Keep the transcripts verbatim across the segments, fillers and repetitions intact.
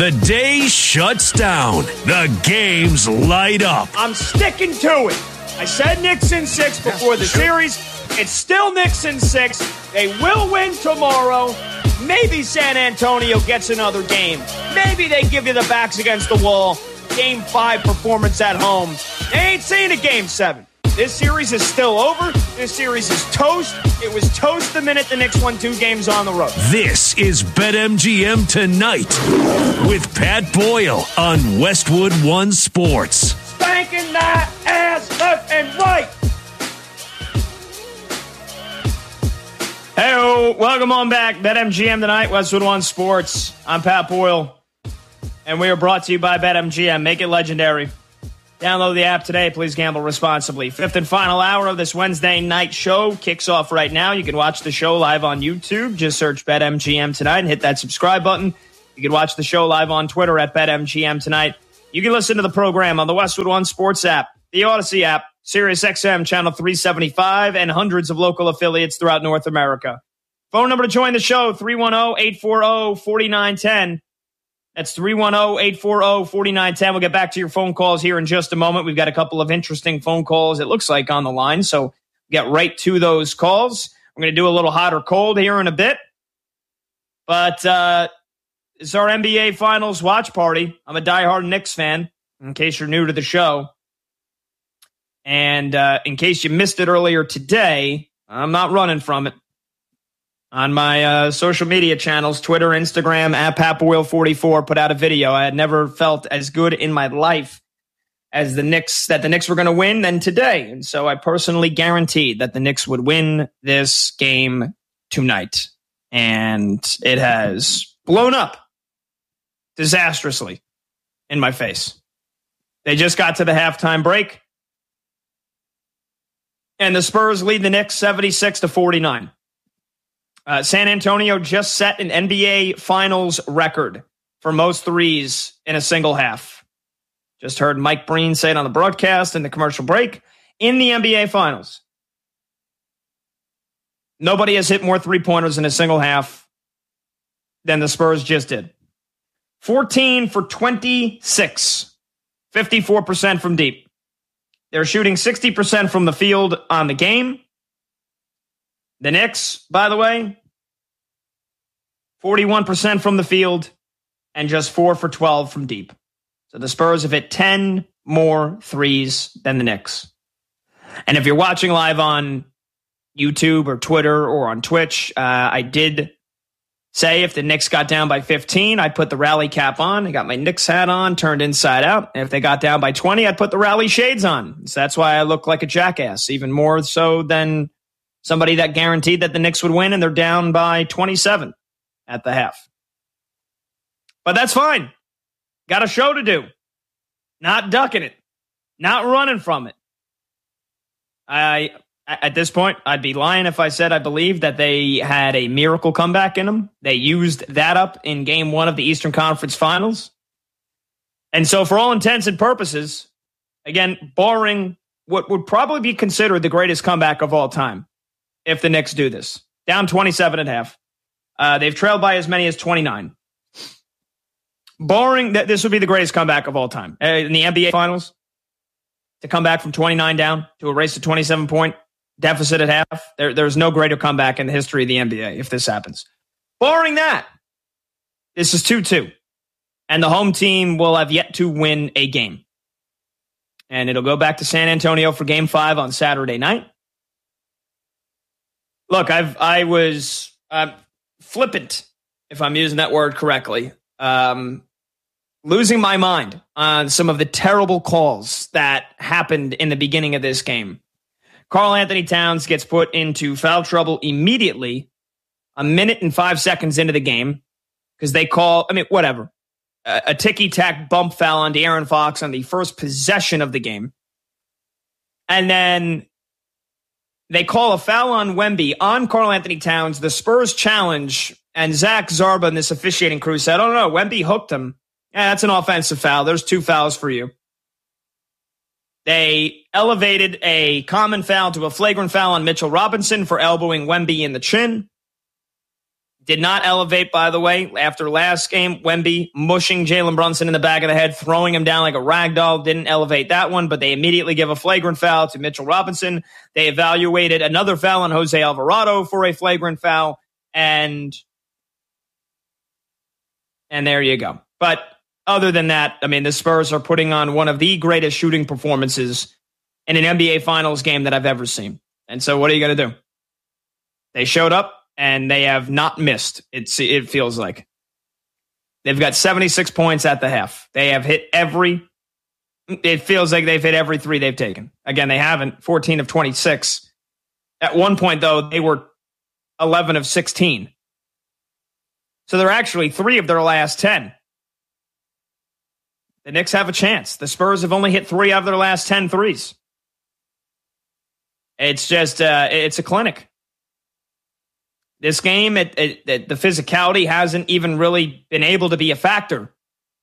The day shuts down. The games light up. I'm sticking to it. I said Knicks in six before the series. It's still Knicks in six. They will win tomorrow. Maybe San Antonio gets another game. Maybe they give you the backs against the wall. Game five performance at home. They ain't seen a game seven. This series is still over. This series is toast. It was toast the minute the Knicks won two games on the road. This is BetMGM Tonight with Pat Boyle on Westwood One Sports. Spanking that ass left and right. Hey, welcome on back. BetMGM Tonight, Westwood One Sports. I'm Pat Boyle, and we are brought to you by BetMGM. Make it legendary. Download the app today. Please gamble responsibly. Fifth and final hour of this Wednesday night show kicks off right now. You can watch the show live on YouTube. Just search BetMGM Tonight and hit that subscribe button. You can watch the show live on Twitter at BetMGM Tonight. You can listen to the program on the Westwood One Sports app, the Odyssey app, SiriusXM Channel three seventy-five, and hundreds of local affiliates throughout North America. Phone number to join the show, three one zero, eight four zero, four nine one zero. That's three one zero, eight four zero, four nine one zero. We'll get back to your phone calls here in just a moment. We've got a couple of interesting phone calls, it looks like, on the line, so get right to those calls. We're going to do a little hot or cold here in a bit. But uh, it's our N B A Finals watch party. I'm a diehard Knicks fan, in case you're new to the show. And uh, in case you missed it earlier today, I'm not running from it. On my uh, social media channels, Twitter, Instagram, at Pat Boyle forty-four, put out a video. I had never felt as good in my life as the Knicks, that the Knicks were going to win than today. And so I personally guaranteed that the Knicks would win this game tonight. And it has blown up disastrously in my face. They just got to the halftime break, and the Spurs lead the Knicks seventy-six to forty-nine. Uh, San Antonio just set an N B A Finals record for most threes in a single half. Just heard Mike Breen say it on the broadcast in the commercial break. In the N B A Finals, nobody has hit more three-pointers in a single half than the Spurs just did. fourteen for twenty-six, fifty-four percent from deep. They're shooting sixty percent from the field on the game. The Knicks, by the way, forty-one percent from the field and just four for twelve from deep. So the Spurs have hit ten more threes than the Knicks. And if you're watching live on YouTube or Twitter or on Twitch, uh, I did say if the Knicks got down by fifteen, I'd put the rally cap on. I got my Knicks hat on, turned inside out. And if they got down by twenty, I'd put the rally shades on. So that's why I look like a jackass, even more so than somebody that guaranteed that the Knicks would win, and they're down by twenty-seven at the half. But that's fine. Got a show to do. Not ducking it. Not running from it. I, at this point, I'd be lying if I said I believed that they had a miracle comeback in them. They used that up in game one of the Eastern Conference Finals. And so for all intents and purposes, again, barring what would probably be considered the greatest comeback of all time, if the Knicks do this. Down twenty-seven at half. Uh, they've trailed by as many as twenty-nine. Barring that, this would be the greatest comeback of all time. Uh, in the N B A Finals, to come back from twenty-nine down to erase a twenty-seven point deficit at half, there, there's no greater comeback in the history of the N B A if this happens. Barring that, this is two two. And the home team will have yet to win a game. And it'll go back to San Antonio for game five on Saturday night. Look, I've I was uh, flippant, if I'm using that word correctly, um, losing my mind on some of the terrible calls that happened in the beginning of this game. Karl Anthony Towns gets put into foul trouble immediately, a minute and five seconds into the game, because they call, I mean, whatever, a, a ticky-tack bump foul on De'Aaron Fox on the first possession of the game. And then they call a foul on Wemby on Karl Anthony Towns. The Spurs challenge, and Zach Zarba and this officiating crew said, oh, no, Wemby hooked him. Yeah, that's an offensive foul. There's two fouls for you. They elevated a common foul to a flagrant foul on Mitchell Robinson for elbowing Wemby in the chin. Did not elevate, by the way, after last game. Wemby mushing Jalen Brunson in the back of the head, throwing him down like a rag doll. Didn't elevate that one, but they immediately give a flagrant foul to Mitchell Robinson. They evaluated another foul on Jose Alvarado for a flagrant foul, and and there you go. But other than that, I mean, the Spurs are putting on one of the greatest shooting performances in an N B A Finals game that I've ever seen. And so what are you going to do? They showed up, and they have not missed, it's, it feels like. They've got seventy-six points at the half. They have hit every, it feels like they've hit every three they've taken. Again, they haven't, fourteen of twenty-six. At one point, though, they were eleven of sixteen. So they're actually three of their last ten. The Knicks have a chance. The Spurs have only hit three out of their last ten threes. It's just, uh, it's a clinic. This game, it, it, it, the physicality hasn't even really been able to be a factor.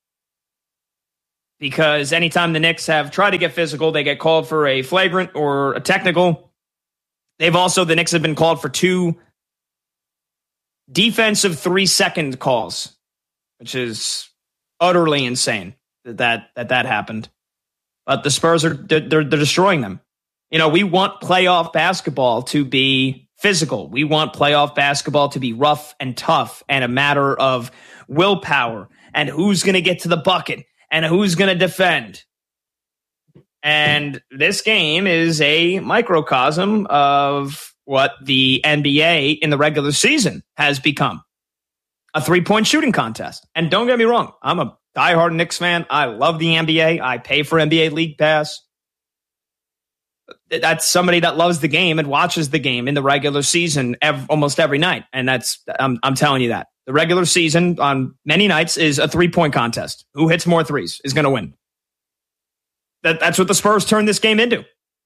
Because anytime the Knicks have tried to get physical, they get called for a flagrant or a technical. They've also, the Knicks have been called for two defensive three-second calls, which is utterly insane that that, that, that happened. But the Spurs are they're, they're destroying them. You know, we want playoff basketball to be physical. We want playoff basketball to be rough and tough and a matter of willpower and who's going to get to the bucket and who's going to defend. And this game is a microcosm of what the N B A in the regular season has become. A three-point shooting contest. And don't get me wrong, I'm a diehard Knicks fan. I love the N B A. I pay for N B A League Pass. That's somebody that loves the game and watches the game in the regular season ev- almost every night. And that's, I'm, I'm telling you that. The regular season on many nights is a three-point contest. Who hits more threes is going to win. That, that's what the Spurs turned this game into.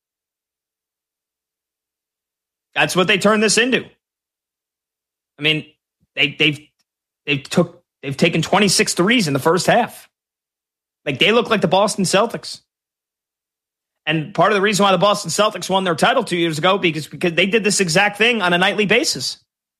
That's what they turned this into. I mean, they, they've, they've took, they've taken twenty-six threes in the first half. Like, they look like the Boston Celtics. And part of the reason why the Boston Celtics won their title two years ago because, because they did this exact thing on a nightly basis.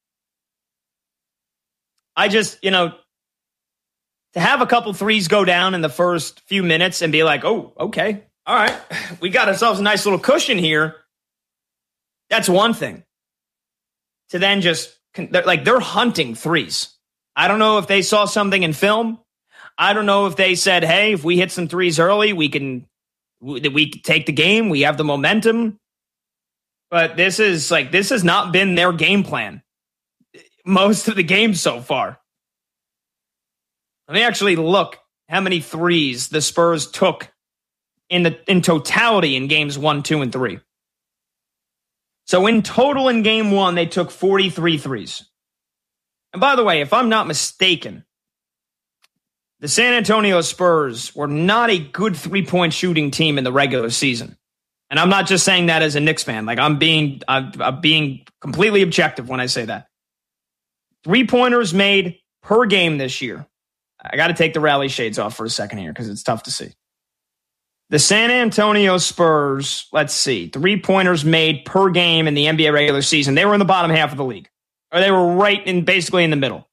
I just, you know, to have a couple threes go down in the first few minutes and be like, oh, okay, all right, we got ourselves a nice little cushion here. That's one thing. To then just, they're, like, they're hunting threes. I don't know if they saw something in film. I don't know if they said, hey, if we hit some threes early, we can... that we take the game, we have the momentum. But this is like, this has not been their game plan most of the game so far. Let me actually look how many threes the Spurs took in the in totality in games one, two, and three. So in total in game one, they took forty-three threes. And by the way, if I'm not mistaken, the San Antonio Spurs were not a good three-point shooting team in the regular season. And I'm not just saying that as a Knicks fan. Like, I'm being I'm, I'm being completely objective when I say that. Three-pointers made per game this year. I got to take the rally shades off for a second here because it's tough to see. The San Antonio Spurs, let's see, three-pointers made per game in the N B A regular season. They were in the bottom half of the league. Or they were right in, basically in the middle.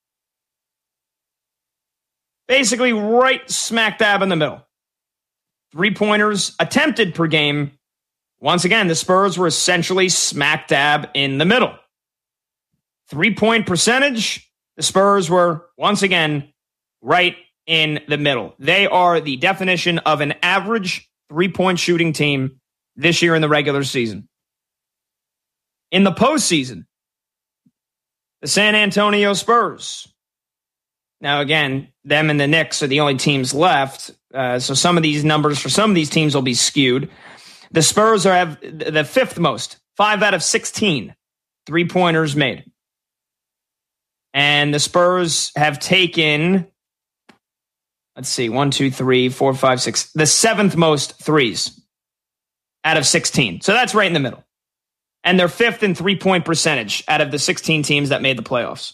Basically right smack dab in the middle. Three-pointers attempted per game. Once again, the Spurs were essentially smack dab in the middle. Three-point percentage, the Spurs were, once again, right in the middle. They are the definition of an average three-point shooting team this year in the regular season. In the postseason, the San Antonio Spurs. Now, again, them and the Knicks are the only teams left. Uh, so some of these numbers for some of these teams will be skewed. The Spurs are have the fifth most, five out of sixteen three-pointers made. And the Spurs have taken, let's see, one, two, three, four, five, six, the seventh most threes out of sixteen. So that's right in the middle. And they're fifth in three-point percentage out of the sixteen teams that made the playoffs.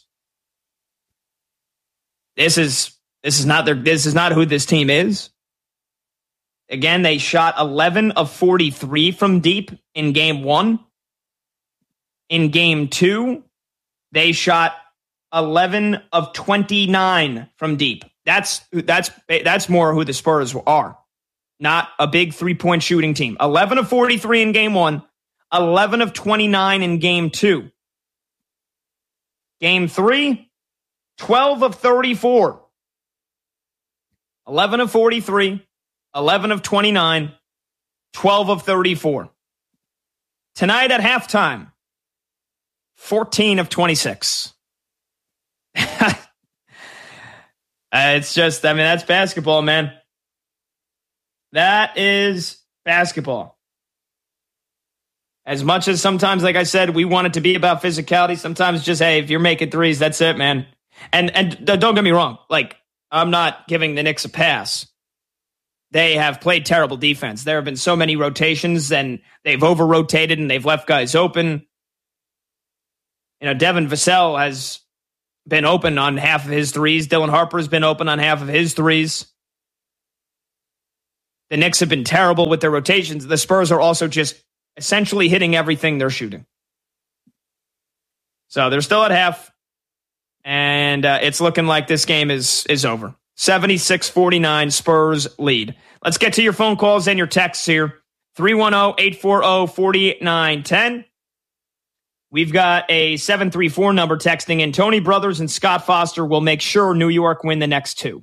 This is this is not their this is not who this team is. Again, they shot eleven of forty-three from deep in game one. In game two, they shot eleven of twenty-nine from deep. That's that's that's more who the Spurs are. Not a big three-point shooting team. eleven of forty-three in game one, eleven of twenty-nine in game two. Game three, twelve of thirty-four. eleven of forty-three, eleven of twenty-nine, twelve of thirty-four. Tonight at halftime, fourteen of twenty-six. It's just, I mean, that's basketball, man. That is basketball. As much as sometimes, like I said, we want it to be about physicality, sometimes just, hey, if you're making threes, that's it, man. And and don't get me wrong. Like, I'm not giving the Knicks a pass. They have played terrible defense. There have been so many rotations, and they've over-rotated, and they've left guys open. You know, Devin Vassell has been open on half of his threes. Dylan Harper's been open on half of his threes. The Knicks have been terrible with their rotations. The Spurs are also just essentially hitting everything they're shooting. So they're still at half, and uh, it's looking like this game is is over. seventy-six forty-nine Spurs lead. Let's get to your phone calls and your texts here. three one zero, eight four zero, four nine one zero. We've got a seven three four number texting in. Tony Brothers and Scott Foster will make sure New York win the next two.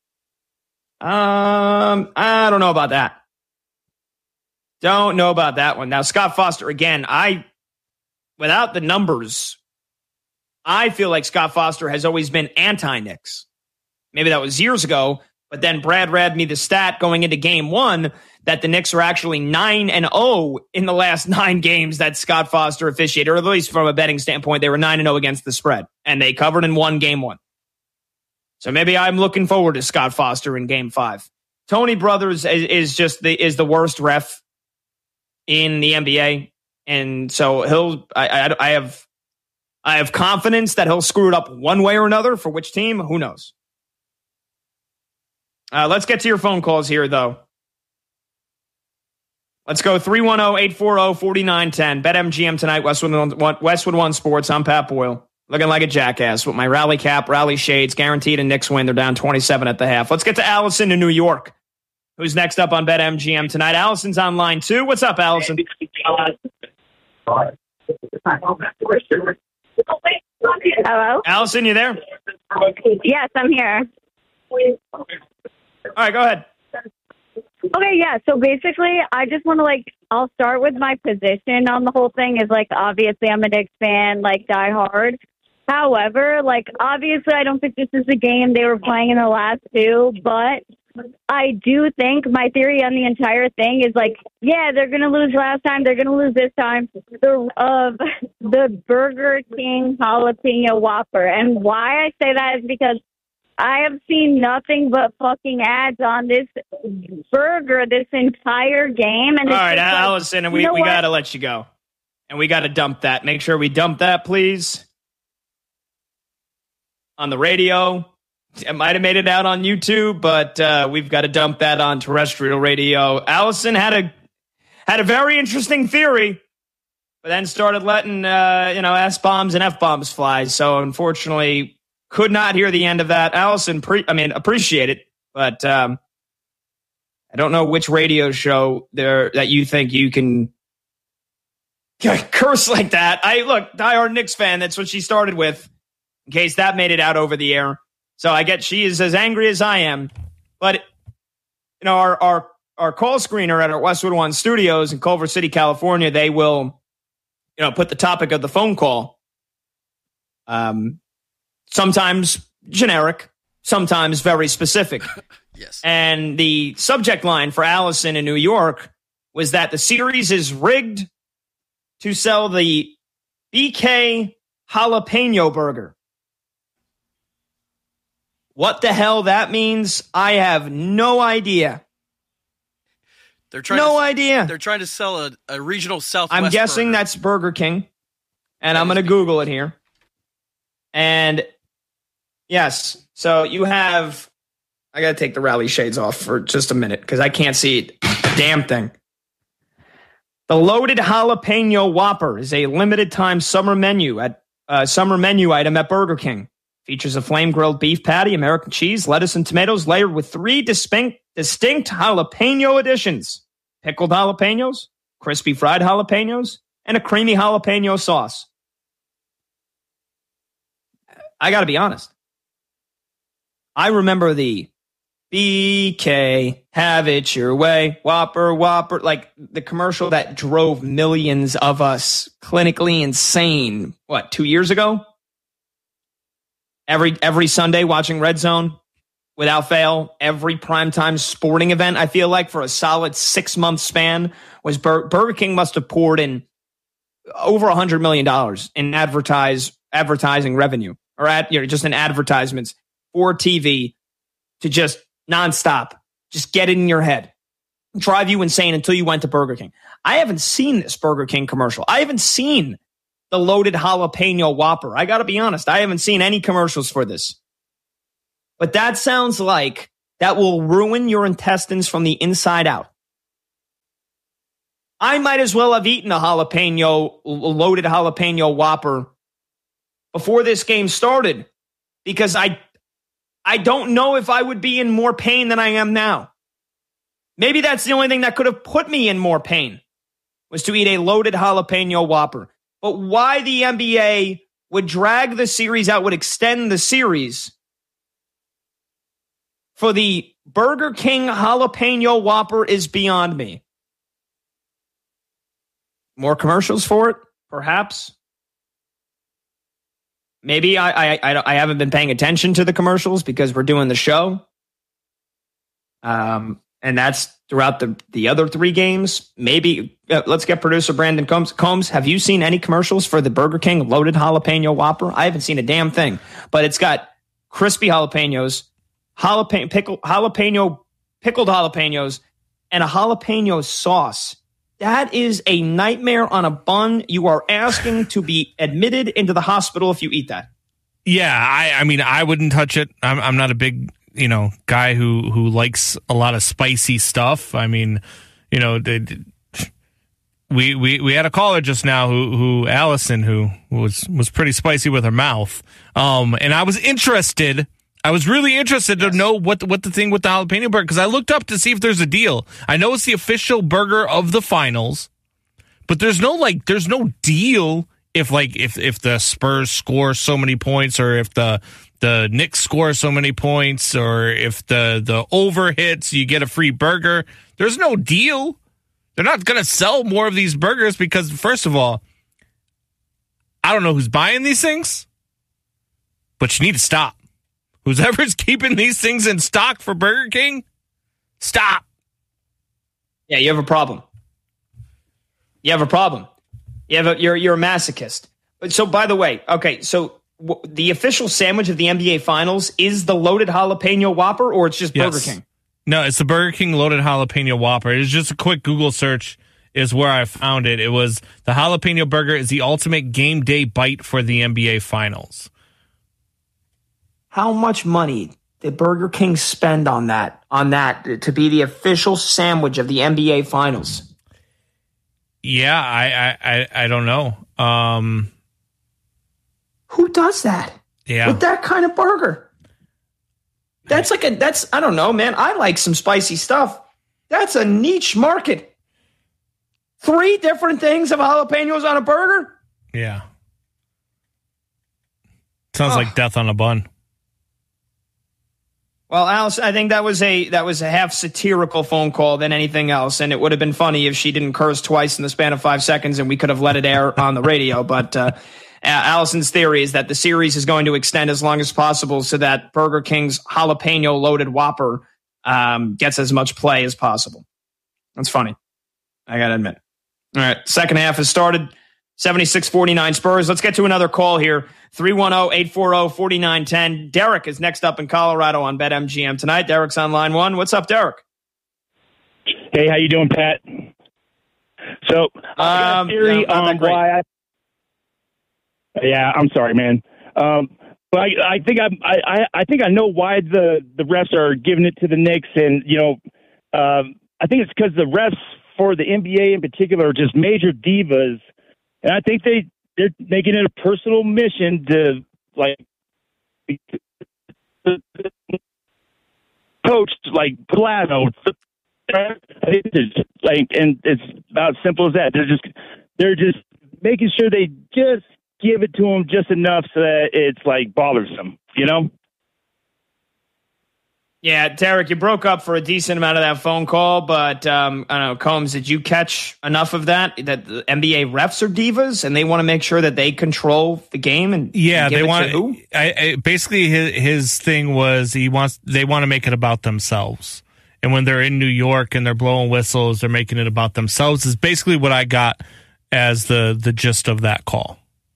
Um, I don't know about that. Don't know about that one. Now, Scott Foster, again, I, without the numbers, I feel like Scott Foster has always been anti-Knicks. Maybe that was years ago, but then Brad read me the stat going into game one that the Knicks are actually nine and oh in the last nine games that Scott Foster officiated, or at least from a betting standpoint, they were nine and oh against the spread, and they covered and won game one. So maybe I'm looking forward to Scott Foster in game five. Tony Brothers is, is just the is the worst ref in the N B A, and so he'll. I, I, I have I have confidence that he'll screw it up one way or another. For which team? Who knows? Uh, let's get to your phone calls here, though. Let's go three one zero, eight four zero, four nine one zero. BetMGM tonight, Westwood One, Westwood One Sports. I'm Pat Boyle. Looking like a jackass with my rally cap, rally shades, guaranteed a Knicks win. They're down twenty-seven at the half. Let's get to Allison in New York, who's next up on BetMGM tonight. Allison's on line two. What's up, Allison? Hello? Allison, you there? Yes, I'm here. All right, go ahead. Okay, yeah, so basically, I just want to, like, I'll start with my position on the whole thing is, like, obviously I'm a Knicks fan, like, die hard. However, like, obviously I don't think this is the game they were playing in the last two, but I do think my theory on the entire thing is, like, yeah, they're going to lose last time, they're going to lose this time, the, uh, the Burger King jalapeno Whopper. And why I say that is because I have seen nothing but fucking ads on this burger this entire game. And all it's right, like, Allison, and we, you know we got to what? let you go. And we got to dump that. Make sure we dump that, please. On the radio. It might have made it out on YouTube, but uh, we've got to dump that on terrestrial radio. Allison had a had a very interesting theory, but then started letting uh, you know S-bombs and F-bombs fly. So unfortunately, could not hear the end of that. Allison, pre- I mean, appreciate it, but um, I don't know which radio show there that you think you can curse like that. I look, diehard Knicks fan. That's what she started with. In case that made it out over the air. So I get she is as angry as I am. But, you know, our our, our call screener at our Westwood One studios in Culver City, California, they will, you know, put the topic of the phone call. Um, sometimes generic, sometimes very specific. Yes. And the subject line for Allison in New York was that the series is rigged to sell the B K jalapeno burger. What the hell that means, I have no idea. They're trying no to, idea. They're trying to sell a, a regional Southwest I'm guessing burger. that's Burger King. And I'm going to Google it here. And yes, so you have, I got to take the rally shades off for just a minute because I can't see a damn thing. The loaded jalapeno Whopper is a limited time summer menu at uh, summer menu item at Burger King. Features a flame-grilled beef patty, American cheese, lettuce, and tomatoes layered with three distinct, distinct jalapeno additions. Pickled jalapenos, crispy fried jalapenos, and a creamy jalapeno sauce. I got to be honest. I remember the B K, have it your way, Whopper, Whopper, like the commercial that drove millions of us clinically insane, what, two years ago? Every every Sunday watching Red Zone without fail, every primetime sporting event, I feel like for a solid six-month span, was Bur- Burger King must have poured in over one hundred million dollars in advertise advertising revenue, or ad, you know, just in advertisements for T V to just nonstop, just get it in your head, drive you insane until you went to Burger King. I haven't seen this Burger King commercial. I haven't seen the loaded jalapeno Whopper. I got to be honest. I haven't seen any commercials for this. But that sounds like that will ruin your intestines from the inside out. I might as well have eaten a jalapeno, loaded jalapeno Whopper before this game started, because I, I don't know if I would be in more pain than I am now. Maybe that's the only thing that could have put me in more pain, was to eat a loaded jalapeno Whopper. But why the N B A would drag the series out, would extend the series for the Burger King jalapeno Whopper is beyond me. More commercials for it, perhaps. Maybe I, I, I, I haven't been paying attention to the commercials because we're doing the show. Um, and that's throughout the, the other three games. Maybe uh, let's get producer Brandon Combs. Combs, have you seen any commercials for the Burger King loaded jalapeno Whopper? I haven't seen a damn thing, but it's got crispy jalapenos, jalapeno, pickle, jalapeno, pickled jalapenos, and a jalapeno sauce. That is a nightmare on a bun. You are asking to be admitted into the hospital if you eat that. Yeah, I, I mean, I wouldn't touch it. I'm, I'm not a big, you know, guy who, who likes a lot of spicy stuff. I mean, you know, they, we, we, we had a caller just now who, who Allison, who was, was pretty spicy with her mouth. Um, and I was interested. I was really interested yes. to know what the, what the thing with the jalapeno burger, because I looked up to see if there's a deal. I know it's the official burger of the finals, but there's no like there's no deal if like if, if the Spurs score so many points, or if the the Knicks score so many points, or if the the over hits, you get a free burger. There's no deal. They're not going to sell more of these burgers because, first of all, I don't know who's buying these things, but you need to stop. Whoever's keeping these things in stock for Burger King, stop. Yeah, you have a problem. You have a problem. You have a, you're you're a masochist. But so, by the way, okay, so w- the official sandwich of the N B A Finals is the loaded jalapeno Whopper, or it's just yes. Burger King? No, it's the Burger King loaded jalapeno Whopper. It's just a quick Google search is where I found it. It was the jalapeno burger is the ultimate game day bite for the N B A Finals. How much money did Burger King spend on that, on that to be the official sandwich of the N B A Finals? Yeah, I I, I, I don't know. Um, Who does that? Yeah. With that kind of burger? That's like a, that's, I don't know, man. I like some spicy stuff. That's a niche market. Three different things of jalapenos on a burger? Yeah. Sounds oh. like death on a bun. Well, Alice, I think that was a that was a half satirical phone call than anything else, and it would have been funny if she didn't curse twice in the span of five seconds, and we could have let it air on the radio. But uh, Allison's theory is that the series is going to extend as long as possible, so that Burger King's jalapeno loaded Whopper um, gets as much play as possible. That's funny. I gotta admit. All right, second half has started. seventy-six forty-nine Spurs. Let's get to another call here. three one zero, eight four zero, four nine one zero. Derek is next up in Colorado on BetMGM tonight. Derek's on line one. What's up, Derek? Hey, how you doing, Pat? So, I got a um, theory no, on why I... Yeah, I'm sorry, man. Um, but I, I think I, I, I think I know why the, the refs are giving it to the Knicks, and you know, um, I think it's because the refs for the N B A in particular are just major divas. And I think they, they're making it a personal mission to, like, coach like Gladdo, like, and it's about as simple as that. They're just they're just making sure they just give it to them just enough so that it's like bothersome, you know. Yeah, Derek, you broke up for a decent amount of that phone call, but um, I don't know, Combs, did you catch enough of that? That the N B A refs are divas and they want to make sure that they control the game and yeah, and give they it want. to who? I, I, basically, his, his thing was he wants they want to make it about themselves, and when they're in New York and they're blowing whistles, they're making it about themselves. Is basically what I got as the the gist of that call.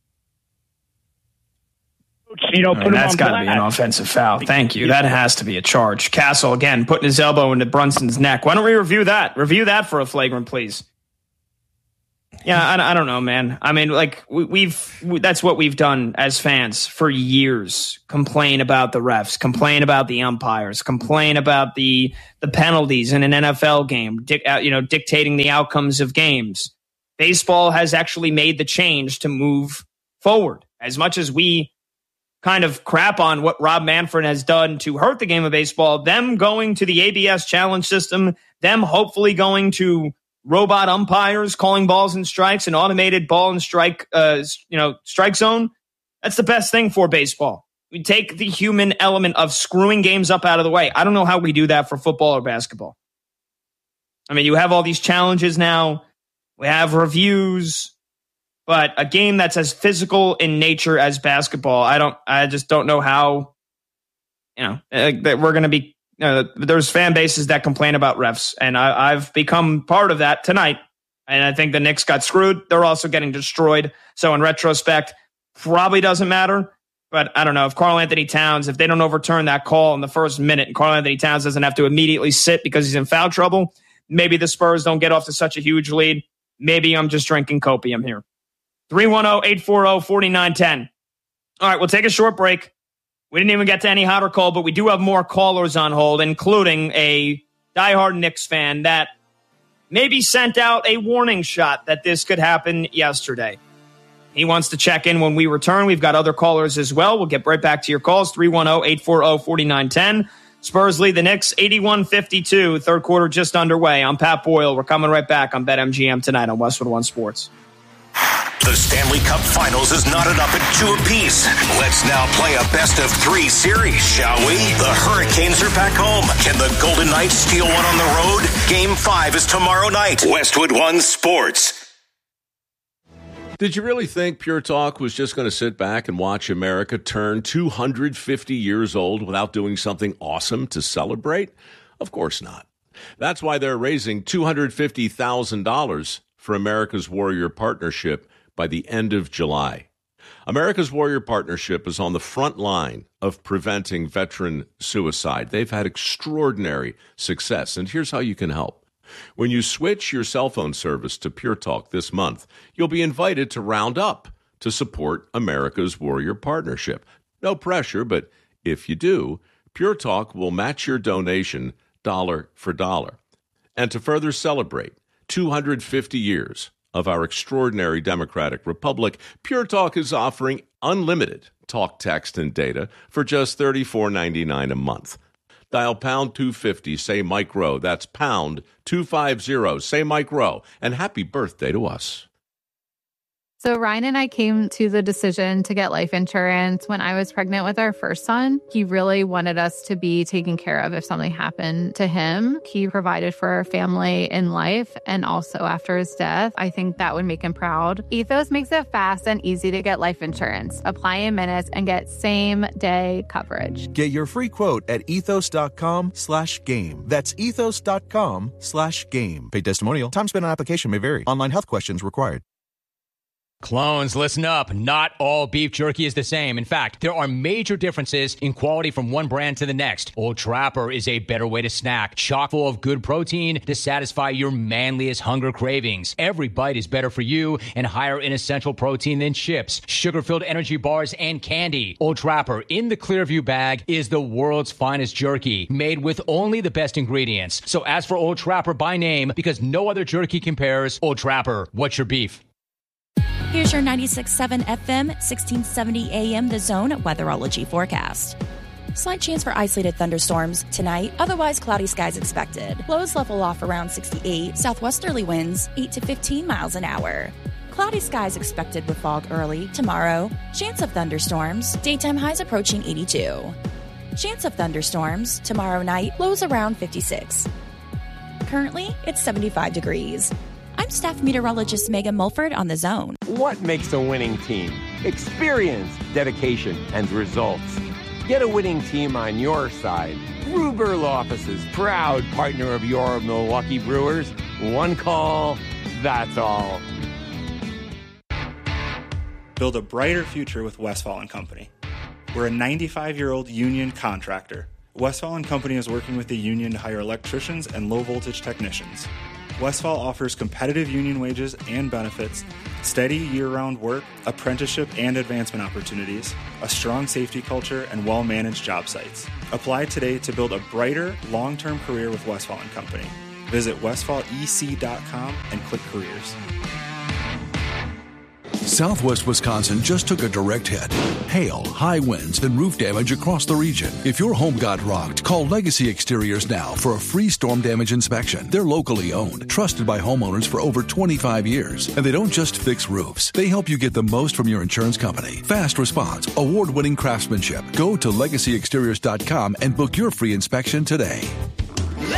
You know, put that's got to be an offensive foul. Thank you. That has to be a charge. Castle, again, putting his elbow into Brunson's neck. Why don't we review that? Review that for a flagrant, please. Yeah, I, I don't know, man. I mean, like, we, we've we, that's what we've done as fans for years. Complain about the refs, complain about the umpires, complain about the the penalties in an N F L game, dic, uh, you know, dictating the outcomes of games. Baseball has actually made the change to move forward. As much as we kind of crap on what Rob Manfred has done to hurt the game of baseball, them going to the A B S challenge system, them hopefully going to robot umpires calling balls and strikes, an automated ball and strike, uh, you know, strike zone. That's the best thing for baseball. We take the human element of screwing games up out of the way. I don't know how we do that for football or basketball. I mean, you have all these challenges now. We have reviews. But a game that's as physical in nature as basketball, I don't, I just don't know how, you know, that we're going to be. You know, there's fan bases that complain about refs, and I, I've become part of that tonight. And I think the Knicks got screwed. They're also getting destroyed. So in retrospect, probably doesn't matter. But I don't know if Karl Anthony Towns, if they don't overturn that call in the first minute, and Karl Anthony Towns doesn't have to immediately sit because he's in foul trouble, maybe the Spurs don't get off to such a huge lead. Maybe I'm just drinking copium here. three one zero, eight four zero, four nine one zero. All right, we'll take a short break. We didn't even get to any hot or cold, but we do have more callers on hold, including a diehard Knicks fan that maybe sent out a warning shot that this could happen yesterday. He wants to check in when we return. We've got other callers as well. We'll get right back to your calls. three one zero, eight four zero, four nine one zero. Spurs lead the Knicks eighty-one fifty-two. Third quarter just underway. I'm Pat Boyle. We're coming right back on BetMGM tonight on Westwood One Sports. The Stanley Cup Finals is knotted up at two apiece. Let's now play a best of three series, shall we? The Hurricanes are back home. Can the Golden Knights steal one on the road? Game five is tomorrow night. Westwood One Sports. Did you really think Pure Talk was just going to sit back and watch America turn two hundred fifty years old without doing something awesome to celebrate? Of course not. That's why they're raising two hundred fifty thousand dollars for America's Warrior Partnership by the end of July. America's Warrior Partnership is on the front line of preventing veteran suicide. They've had extraordinary success, and here's how you can help. When you switch your cell phone service to Pure Talk this month, you'll be invited to round up to support America's Warrior Partnership. No pressure, but if you do, Pure Talk will match your donation dollar for dollar. And to further celebrate two hundred fifty years of our extraordinary democratic republic, Pure Talk is offering unlimited talk, text, and data for just thirty-four ninety-nine a month. Dial pound two fifty, say Mike Rowe. That's pound two fifty, say Mike Rowe. And happy birthday to us. So Ryan and I came to the decision to get life insurance when I was pregnant with our first son. He really wanted us to be taken care of if something happened to him. He provided for our family in life and also after his death. I think that would make him proud. Ethos makes it fast and easy to get life insurance. Apply in minutes and get same-day coverage. Get your free quote at ethos.com slash game. That's ethos.com slash game. Paid testimonial. Time spent on application may vary. Online health questions required. Clones, listen up. Not all beef jerky is the same. In fact, there are major differences in quality from one brand to the next. Old Trapper is a better way to snack, chock full of good protein to satisfy your manliest hunger cravings. Every bite is better for you and higher in essential protein than chips, sugar-filled energy bars, and candy. Old Trapper in the Clearview bag is the world's finest jerky, made with only the best ingredients. So ask for Old Trapper by name because no other jerky compares. Old Trapper, what's your beef? Here's your ninety-six point seven F M, sixteen seventy A M The Zone weatherology forecast. Slight chance for isolated thunderstorms tonight, otherwise cloudy skies expected. Lows level off around sixty-eight, southwesterly winds eight to fifteen miles an hour. Cloudy skies expected with fog early tomorrow. Chance of thunderstorms, daytime highs approaching eighty-two. Chance of thunderstorms tomorrow night, lows around fifty-six. Currently, it's seventy-five degrees. I'm staff meteorologist Megan Mulford on The Zone. What makes a winning team? Experience, dedication, and results. Get a winning team on your side. Rugerl Offices, proud partner of your Milwaukee Brewers. One call, that's all. Build a brighter future with Westfall and Company. We're a ninety-five-year-old union contractor. Westfall and Company is working with the union to hire electricians and low-voltage technicians. Westfall offers competitive union wages and benefits, steady year-round work, apprenticeship and advancement opportunities, a strong safety culture, and well-managed job sites. Apply today to build a brighter, long-term career with Westfall and Company. Visit westfall e c dot com and click careers. Southwest Wisconsin just took a direct hit. Hail, high winds, and roof damage across the region. If your home got rocked, call Legacy Exteriors now for a free storm damage inspection. They're locally owned, trusted by homeowners for over twenty-five years. And they don't just fix roofs. They help you get the most from your insurance company. Fast response, award-winning craftsmanship. Go to legacy exteriors dot com and book your free inspection today.